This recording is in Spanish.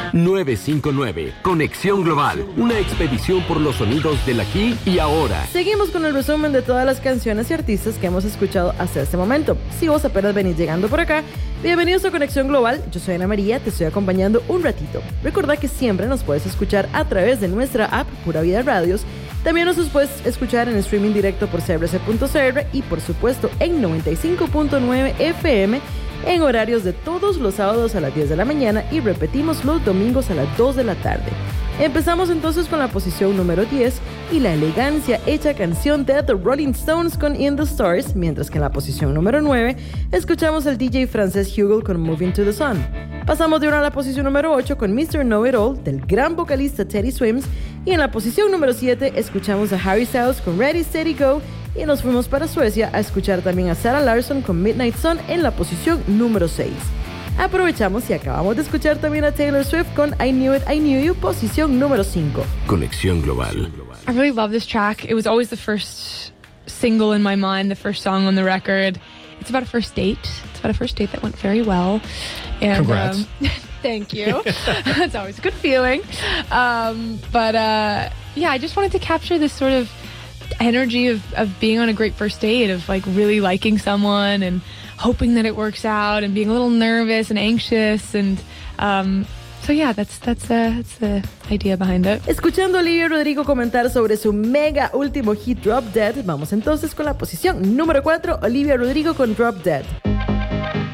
959, Conexión Global, una expedición por los sonidos del aquí y ahora. Seguimos con el resumen de todas las canciones y artistas que hemos escuchado hasta este momento. Si vos apenas venís llegando por acá, bienvenidos a Conexión Global. Yo soy Ana María, te estoy acompañando un ratito. Recuerda que siempre nos puedes escuchar a través de nuestra app Pura Vida Radios. También nos puedes escuchar en streaming directo por cbc.cr y por supuesto en 95.9 FM en horarios de todos los sábados a las 10 de la mañana y repetimos los domingos a las 2 de la tarde. Empezamos entonces con la posición número 10 y la elegancia hecha canción de The Rolling Stones con In the Stars, mientras que en la posición número 9 escuchamos al DJ francés Hugo con Moving to the Sun. Pasamos de una a la posición número 8 con Mr. Know-It-All del gran vocalista Teddy Swims y en la posición número 7 escuchamos a Harry Styles con Ready, Steady, Go y nos fuimos para Suecia a escuchar también a Sarah Larsson con Midnight Sun en la posición número 6. Aprovechamos y acabamos de escuchar también a Taylor Swift con I Knew It, I Knew You, posición número 5. Conexión Global. I really love this track. It was always the first single in my mind, the first song on the record. It's about a first date. It's about a first date that went very well. And, Congrats. Thank you. That's always a good feeling. Yeah, I just wanted to capture this sort of energy of being on a great first date, of like really liking someone and hoping that it works out and being a little nervous and anxious. And so yeah, that's the idea behind it. Escuchando a Olivia Rodrigo comentar sobre su mega último hit Drop Dead, vamos entonces con la posición número 4, Olivia Rodrigo con Drop Dead.